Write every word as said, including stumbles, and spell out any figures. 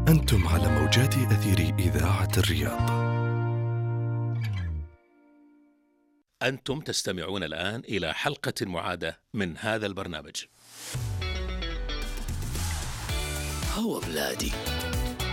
أنتم على موجات أثير إذاعة الرياض. أنتم تستمعون الآن إلى حلقة معادة من هذا البرنامج. هو بلادي